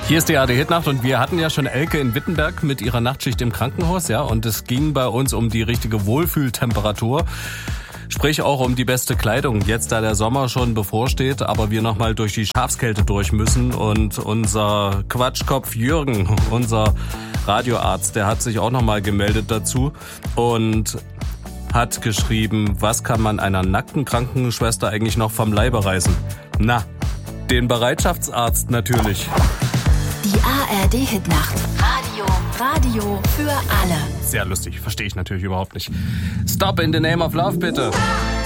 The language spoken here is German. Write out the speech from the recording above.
Hier ist die ARD-Hitnacht und wir hatten ja schon Elke in Wittenberg mit ihrer Nachtschicht im Krankenhaus, ja, und es ging bei uns um die richtige Wohlfühltemperatur. Sprich auch um die beste Kleidung, jetzt da der Sommer schon bevorsteht, aber wir nochmal durch die Schafskälte durch müssen. Und unser Quatschkopf Jürgen, unser Radioarzt, der hat sich auch nochmal gemeldet dazu und hat geschrieben, was kann man einer nackten Krankenschwester eigentlich noch vom Leibe reißen? Na, den Bereitschaftsarzt natürlich. Die ARD-Hitnacht. Radio für alle. Sehr lustig, verstehe ich natürlich überhaupt nicht. Stop in the name of love, bitte.